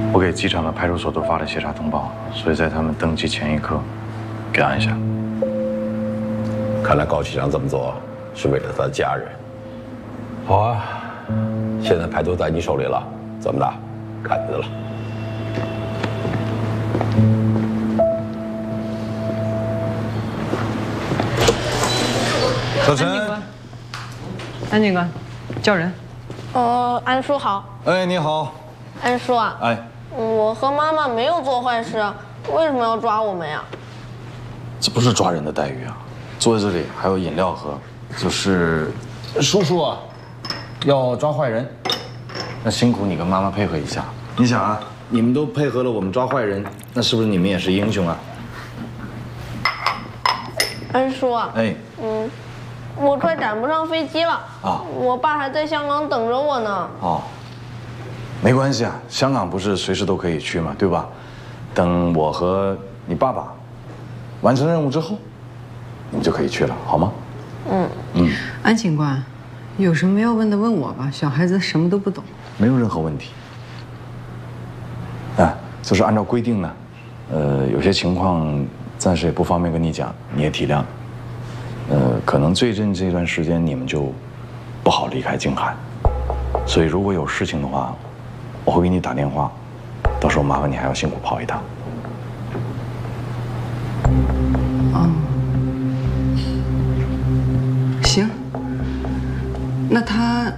我给机场的派出所都发了协查通报，所以在他们登机前一刻给按下。 看来高启强这么做是为了他的家人。好啊，现在牌都在你手里了，怎么的？看你的了。 小陈， 安警官，叫人。 安叔好。 哎，你好。 安叔啊。 哎， 我和妈妈没有做坏事，为什么要抓我们呀？ 这不是抓人的待遇啊！坐在这里还有饮料喝，就是叔叔啊，要抓坏人，那辛苦你跟妈妈配合一下。你想啊，你们都配合了我们抓坏人，那是不是你们也是英雄啊？ 安叔啊。 哎。 我快赶不上飞机了啊！我爸还在香港等着我呢。 哦，没关系啊，香港不是随时都可以去嘛，对吧？等我和你爸爸完成任务之后，你们就可以去了，好吗？ 安警官，有什么要问的问我吧，小孩子什么都不懂。 没有任何问题。啊，就是按照规定呢，有些情况暂时也不方便跟你讲，你也体谅。可能最近这段时间你们就不好离开静海，所以如果有事情的话，我会给你打电话，到时候麻烦你还要辛苦跑一趟。 哦，行，那他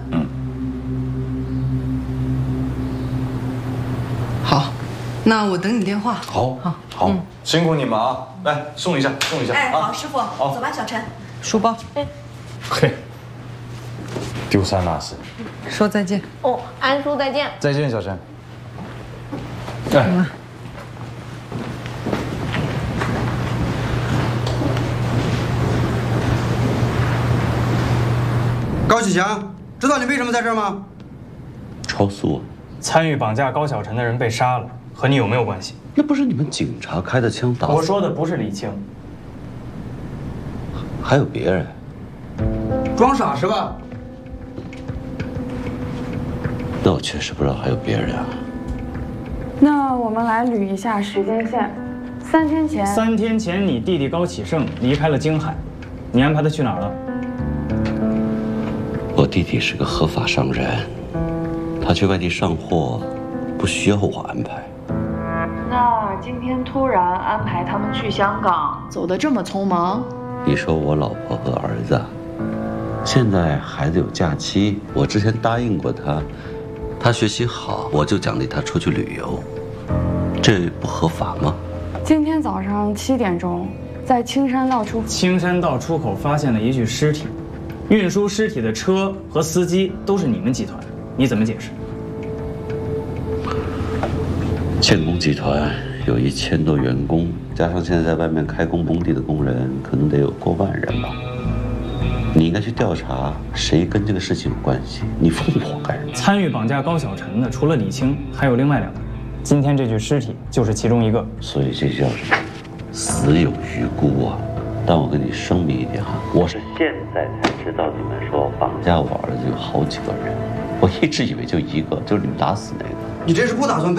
好，那我等你电话。 好，辛苦你们啊！来送一下。 哎，好，师傅，走吧，小陈。 书包。 嘿，丢三落四。 说再见。 哦，安叔再见。 再见，小陈。 哎。 高启强，知道你为什么在这儿吗？ 超速， 参与绑架高小晨的人被杀了，和你有没有关系？ 那不是你们警察开的枪打死？ 我说的不是李青， 还有别人。 装傻是吧？ 那我确实不知道还有别人啊。 那我们来捋一下时间线。3天前， 你弟弟高启盛离开了京海，你安排他去哪儿了？ 我弟弟是个合法商人，他去外地上货，不需要我安排。 那今天突然安排他们去香港，走得这么匆忙？ 你说我老婆和儿子，现在孩子有假期，我之前答应过他，他学习好，我就奖励他出去旅游，这不合法吗？ 今天早上7点钟，在青山道出口发现了一具尸体，运输尸体的车和司机都是你们集团，你怎么解释？ 建工集团有1000多员工，加上现在在外面开工蒙地的工人，可能得有过万人吧。你应该去调查谁跟这个事情有关系。你问我干什么？ 参与绑架高小晨的除了李青，还有另外2个人。今天这具尸体就是其中一个。 所以这叫什么？死有余辜啊！但我跟你声明一点哈，我是现在才知道你们说绑架我儿子有好几个人，我一直以为就一个，就是你们打死那个。 你这是不打算